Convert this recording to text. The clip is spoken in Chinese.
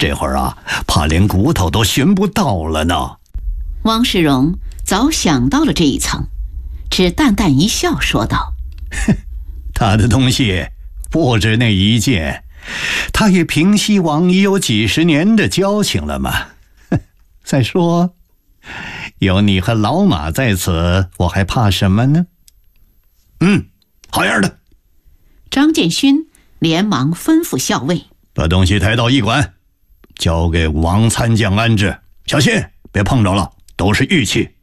这会儿啊，怕连骨头都寻不到了呢。 汪世荣早想到了这一层，只淡淡一笑说道： 他的东西不止那一件，他与平西王已有几十年的交情了嘛。再说有你和老马在此，我还怕什么呢？好样的。 张建勋连忙吩咐校尉， 把东西抬到驿馆，交给王参将安置，小心别碰着了，都是玉器。